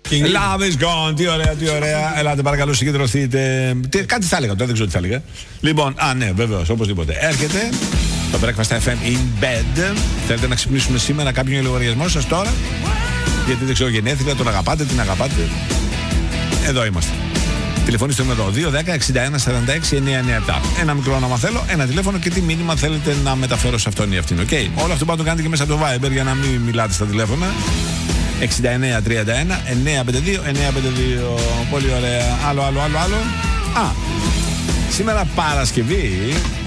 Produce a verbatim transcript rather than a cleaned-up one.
Love is gone. Τι ωραία, τι ωραία. Ελάτε παρακαλώ, συγκεντρωθείτε. Τι, κάτι θα έλεγα τώρα, δεν ξέρω τι θα έλεγα. Λοιπόν, α, ναι, βεβαίως, οπωσδήποτε. Έρχεται το Breakfast εφ εμ in bed. Θέλετε να ξυπνήσουμε σήμερα κάποιον λογαριασμό σας τώρα? Γιατί δεν ξέρω, γενέθλια, τον αγαπάτε, την αγαπάτε. Εδώ είμαστε. Τηλεφωνήστε με εδώ, δύο ένα μηδέν εξήντα ένα σαράντα έξι εννιακόσια ενενήντα επτά. Ένα μικρό όνομα θέλω, ένα τηλέφωνο και τι μήνυμα θέλετε να μεταφέρω σε αυτόν ή αυτήν. Okay. Όλο αυτό πάντα το κάνετε και μέσα από το Viber για να μην μιλάτε στα τηλέφωνα. εξήντα εννέα τριάντα ένα εννιακόσια πενήντα δύο εννιακόσια πενήντα δύο. Πολύ ωραία. Άλλο, άλλο, άλλο, άλλο. Α, σήμερα Παρασκευή,